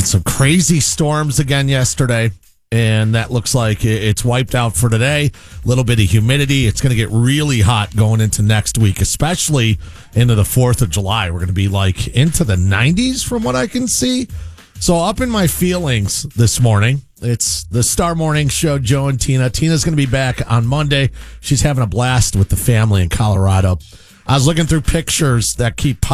And some crazy storms again yesterday. And that looks like it's wiped out for today. A little bit of humidity. It's going to get really hot going into next week, especially into the 4th of July. We're going to be like into the 90s from what I can see. So up in my feelings this morning, it's the Star Morning Show, Joe and Tina. Tina's going to be back on Monday. She's having a blast with the family in Colorado. I was looking through pictures that keep